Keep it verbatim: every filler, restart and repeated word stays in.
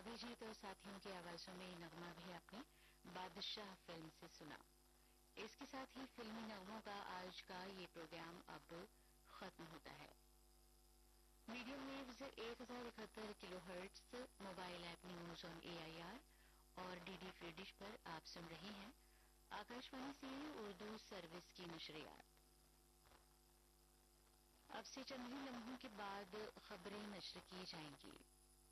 अभिजीत और साथियों की आवाजों में ये नगमा भी आपने बादशाह फिल्म से सुना। इसके साथ ही फिल्मी नगमों का आज का ये प्रोग्राम अब खत्म होता है। मीडियम वेव्स एक हजार इकहत्तर kilo hertz mobile app news on AIR और डीडी फ्री डिश पर आप सुन रहे हैं आकाशवाणी से उर्दू सर्विस की नशरियात। अब से चंद ही लम्हों के बाद खबरें नश्र की जाएंगी।